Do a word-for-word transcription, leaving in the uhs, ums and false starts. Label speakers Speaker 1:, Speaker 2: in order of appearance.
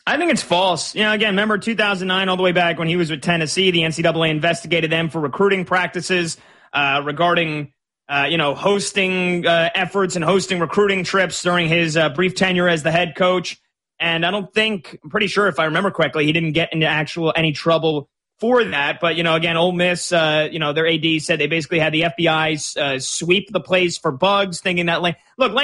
Speaker 1: I think it's false. You know, again, remember two thousand nine, all the way back when he was with Tennessee, the N C double A investigated them for recruiting practices uh, regarding, uh, you know, hosting uh, efforts and hosting recruiting trips during his uh, brief tenure as the head coach. And I don't think, I'm pretty sure if I remember correctly, he didn't get into actual any trouble for that. But, you know, again, Ole Miss, uh, you know, their A D said they basically had the F B I uh, sweep the place for bugs, thinking that, like, look,